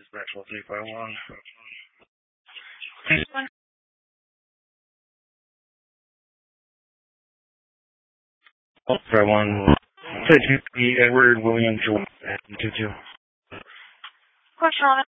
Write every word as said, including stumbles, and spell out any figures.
Maxwell three five one. Oh, five one. Say two three Edward William Joel two two. What's wrong?